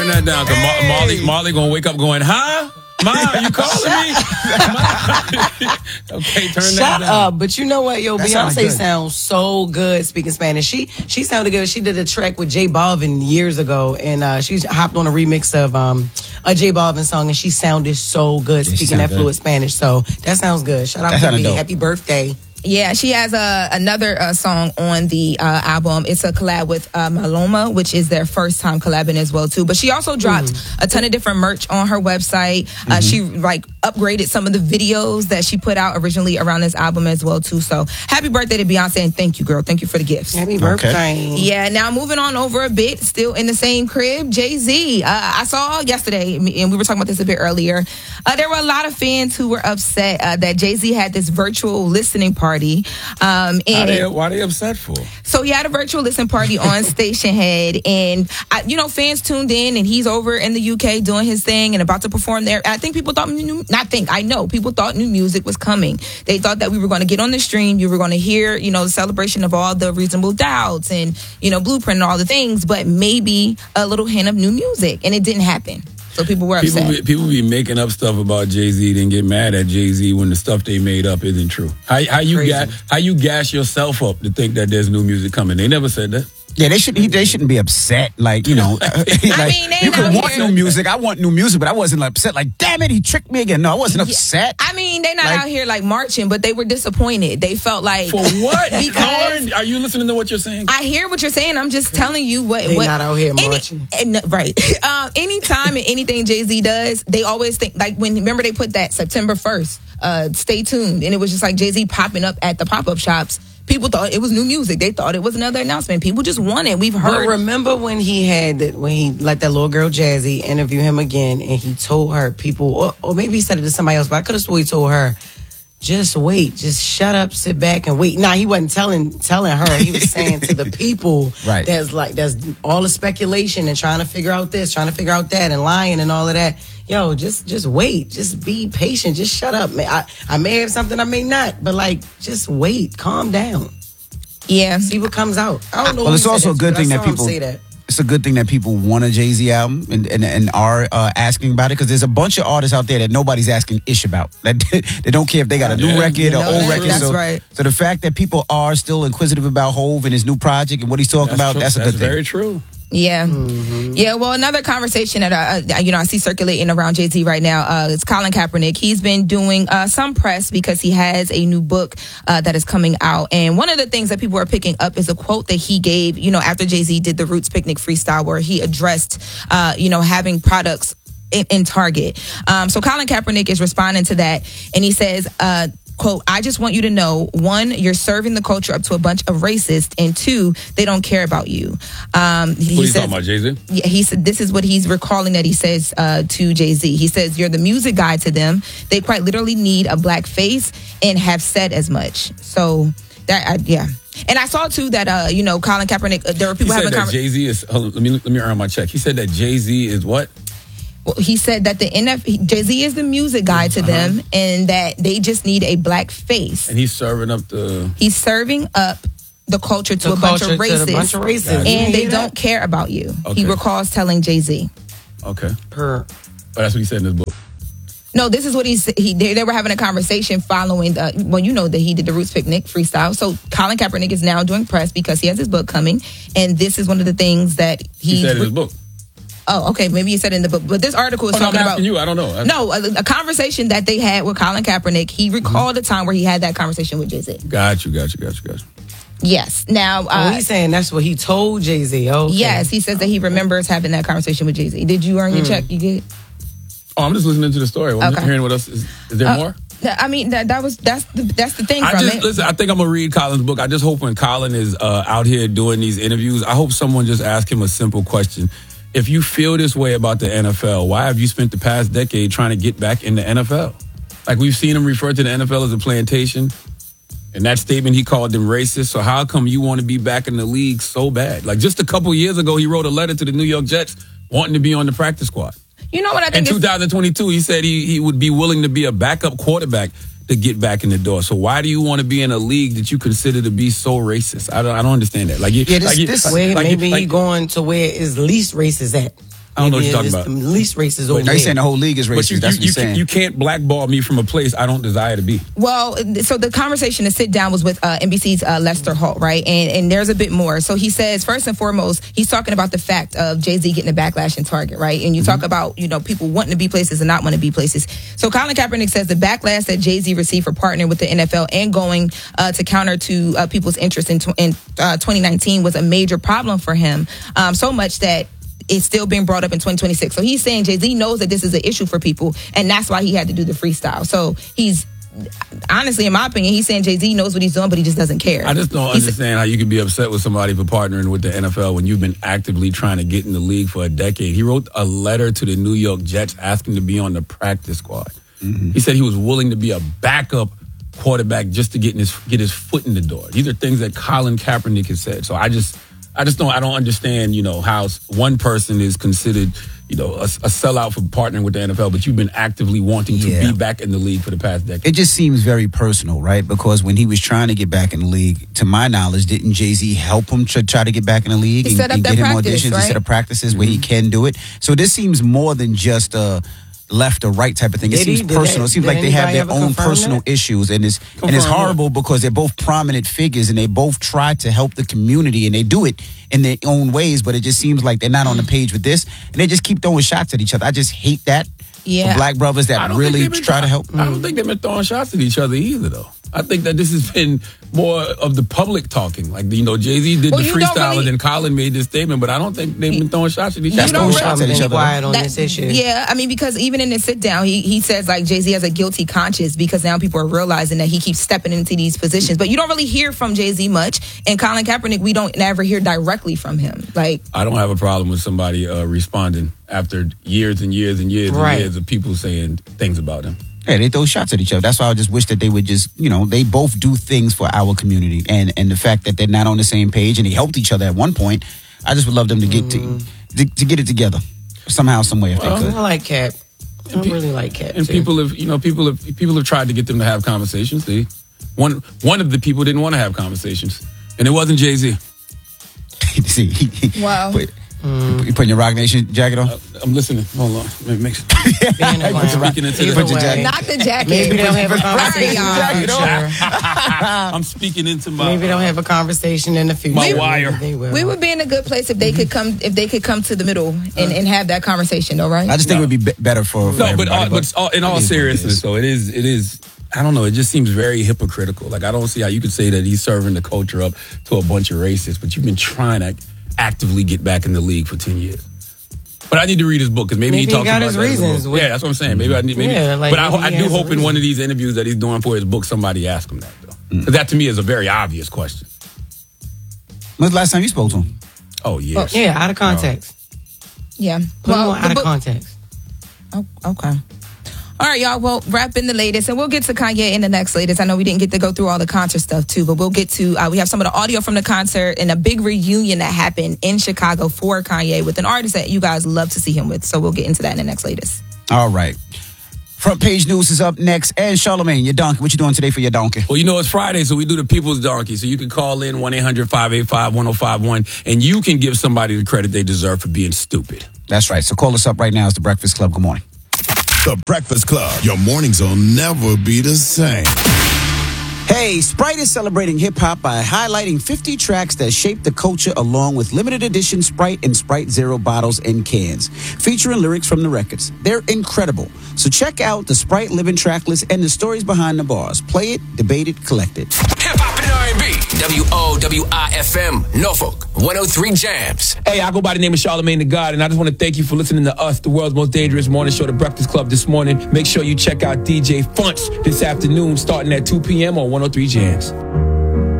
Turn that down, because Marley gonna wake up going, huh? Ma, you calling me? Okay, turn that down. Shut up. But you know what, yo, That Beyonce sounds so good speaking Spanish. She sounded good. She did a track with J Balvin years ago, and she hopped on a remix of a J Balvin song, and she sounded so good speaking that fluent Spanish. So that sounds good. Shout out to me. Happy birthday. Yeah, she has another song on the album. It's a collab with Maloma, which is their first time collabing as well too. But she also dropped a ton of different merch on her website. She upgraded some of the videos that she put out originally around this album as well too. So happy birthday to Beyonce, and thank you, girl. Thank you for the gifts. Happy birthday. Yeah. Now moving on over a bit, still in the same crib, Jay-Z. I saw yesterday, and we were talking about this a bit earlier. There were a lot of fans who were upset that Jay-Z had this virtual listening party. Why are they upset for? So he had a virtual listening party on Station Head, and fans tuned in, and he's over in the UK doing his thing and about to perform there. I think people thought I know people thought new music was coming. They thought that we were going to get on the stream, you were going to hear, the celebration of all the Reasonable Doubts and Blueprint and all the things, but maybe a little hint of new music, and it didn't happen. So people were upset. People be making up stuff about Jay-Z, then get mad at Jay-Z when the stuff they made up isn't true. How you gas yourself up to think that there's new music coming? They never said that. Yeah, they shouldn't be upset. Like, you can want new music. I want new music, but I wasn't upset. Like, damn it, he tricked me again. No, I wasn't upset. I mean, they're not out here marching, but they were disappointed. They felt like for what? Because are you listening to what you're saying? I hear what you're saying. I'm just telling you what. They're not out here marching, right? Anytime and anything Jay-Z does, they always think remember they put that September 1st. Stay tuned, and it was just like Jay-Z popping up at the pop-up shops. People thought it was new music. They thought it was another announcement. People just want it. We've heard. But remember when he let that little girl Jazzy interview him again, and he told her or maybe he said it to somebody else, but I could have swore he told her, just wait, just shut up, sit back and wait. Nah, he wasn't telling her. He was saying to the people, right? There's all the speculation and trying to figure out this, trying to figure out that, and lying and all of that. Yo, just wait. Just be patient. Just shut up. I may have something, I may not. But just wait. Calm down. Yeah. See what comes out. I don't know. Well, it's also a good thing that people say that. It's a good thing that people want a Jay-Z album and are asking about it, because there's a bunch of artists out there that nobody's asking ish about. They don't care if they got a new record or old record. That's right. So the fact that people are still inquisitive about Hov and his new project and what he's talking about, that's a good thing. That's very true. Yeah. Yeah, well, another conversation that I see circulating around Jay-Z right now is Colin Kaepernick. He's been doing some press because he has a new book that is coming out. And one of the things that people are picking up is a quote that he gave, after Jay-Z did the Roots Picnic freestyle, where he addressed, having products in Target. So Colin Kaepernick is responding to that, and he says, quote, I just want you to know, 1, you're serving the culture up to a bunch of racists, and 2, they don't care about you. He's talking about Jay-Z? Yeah, he said this is what he's recalling that he says to Jay-Z. He says, you're the music guy to them. They quite literally need a black face and have said as much. So, yeah. And I saw, too, that, Colin Kaepernick, there were people having conversations. Jay-Z is, let me earn my check. He said that Jay-Z is what? Well, he said that Jay-Z is the music guy to them, and that they just need a black face. And he's serving up the culture to a bunch of racists, and they don't care about you. Okay. He recalls telling Jay-Z. Okay. But that's what he said in his book. No, this is what they were having a conversation following, that he did the Roots Picnic freestyle. So Colin Kaepernick is now doing press because he has his book coming, and this is one of the things that he said in his book. Oh, okay. Maybe you said it in the book, but this article is talking about you. I don't know. No, a conversation that they had with Colin Kaepernick. He recalled a time where he had that conversation with Jay-Z. Got you. Yes. Now, he's saying that's what he told Jay-Z. Okay. Yes, he says that he remembers having that conversation with Jay-Z. Did you earn your check? You get? Oh, I'm just listening to the story. I'm hearing what else is there more? I mean, that's the thing from it. Listen, I think I'm gonna read Colin's book. I just hope when Colin is out here doing these interviews, I hope someone just asks him a simple question. If you feel this way about the NFL, why have you spent the past decade trying to get back in the NFL? Like, we've seen him refer to the NFL as a plantation. In that statement, he called them racist. So how come you want to be back in the league so bad? Like, just a couple years ago, he wrote a letter to the New York Jets wanting to be on the practice squad. You know what I think? In 2022, he said he would be willing to be a backup quarterback to get back in the door. So why do you want to be in a league that you consider to be so racist? I don't understand that. Maybe he going to where his least racist at. I don't know what you're talking about. The least racist over Now there. you're saying the whole league is racist. But That's what you're saying. you can't blackball me from a place I don't desire to be. Well, so the conversation to sit down was with NBC's Lester Holt, right? And there's a bit more. So he says, first and foremost, he's talking about the fact of Jay-Z getting a backlash in Target, right? And you talk about, people wanting to be places and not want to be places. So Colin Kaepernick says the backlash that Jay-Z received for partnering with the NFL and going to counter to people's interest in 2019 was a major problem for him. So much that it's still being brought up in 2026. So he's saying Jay-Z knows that this is an issue for people, and that's why he had to do the freestyle. So he's, honestly, in my opinion, he's saying Jay-Z knows what he's doing, but he just doesn't care. I just don't understand how you can be upset with somebody for partnering with the NFL when you've been actively trying to get in the league for a decade. He wrote a letter to the New York Jets asking to be on the practice squad. He said he was willing to be a backup quarterback just to get his foot in the door. These are things that Colin Kaepernick has said. So I don't understand, how one person is considered, a sellout for partnering with the NFL, but you've been actively wanting to be back in the league for the past decade. It just seems very personal, right? Because when he was trying to get back in the league, to my knowledge, didn't Jay-Z help him to try to get back in the league and get him auditions, right? Set up practices where he can do it? So this seems more than just a left or right type of thing. It seems personal. It seems like they have their own personal issues, and it's horrible because they're both prominent figures and they both try to help the community and they do it in their own ways, but it just seems like they're not on the page with this and they just keep throwing shots at each other. I just hate that. For black brothers that really try to help. I don't think they've been throwing shots at each other either, though. I think that this has been more of the public talking. Like, Jay-Z did the freestyle and then Colin made this statement, but I don't think they've been throwing shots at each other. Quiet on this issue. Yeah, I mean, because even in the sit down, he says like Jay-Z has a guilty conscience because now people are realizing that he keeps stepping into these positions. But you don't really hear from Jay-Z much, and Colin Kaepernick, we don't ever hear directly from him. Like, I don't have a problem with somebody responding after years and years and years and years of people saying things about him. Yeah, they throw shots at each other. That's why I just wish that they would just, they both do things for our community. And the fact that they're not on the same page and they helped each other at one point, I just would love them to get to get it together somehow, some way if they could. I like Cap. I really like Cap. And people have tried to get them to have conversations. One of the people didn't want to have conversations, and it wasn't Jay-Z. Wow. You putting your Rock Nation jacket on? I'm listening. Hold on. Make sure. Speaking into the not the jacket. Maybe they'll have a conversation. I'm speaking into my. Maybe they'll have a conversation in the future. My wire. We would be in a good place if they could come. If they could come to the middle and have that conversation, though, right? I just think it would be better for no, everybody, but in all seriousness, though, it is. I don't know. It just seems very hypocritical. Like, I don't see how you could say that he's serving the culture up to a bunch of racists, but you've been trying to actively get back in the league for 10 years. But I need to read his book because maybe he talks about his reasons. Yeah, that's what I'm saying. Maybe I need. But I do hope in one of these interviews that he's doing for his book, somebody ask him that, though. Because that to me is a very obvious question. When's the last time you spoke to him? Oh, yes. Yeah, out of context. Yeah. Put him out of context. Oh, okay. All right, y'all. Well, wrap in the latest, and we'll get to Kanye in the next latest. I know we didn't get to go through all the concert stuff, too, but we'll get to, we have some of the audio from the concert and a big reunion that happened in Chicago for Kanye with an artist that you guys love to see him with. So we'll get into that in the next latest. All right. Front Page News is up next. And Charlamagne, your donkey. What you doing today for your donkey? Well, it's Friday, so we do the People's Donkey. So you can call in 1-800-585-1051, and you can give somebody the credit they deserve for being stupid. That's right. So call us up right now. It's The Breakfast Club. Good morning. The Breakfast Club. Your mornings will never be the same. Hey, Sprite is celebrating hip-hop by highlighting 50 tracks that shaped the culture along with limited edition Sprite and Sprite Zero bottles and cans, featuring lyrics from the records. They're incredible. So check out the Sprite Living track list and the stories behind the bars. Play it, debate it, collect it. Hip-hop and R&B. WOWI-FM, Norfolk, 103 Jams. Hey, I go by the name of Charlamagne the God, and I just want to thank you for listening to us, the world's most dangerous morning show, The Breakfast Club, this morning. Make sure you check out DJ Funch this afternoon, starting at 2 p.m. on 103 Jams.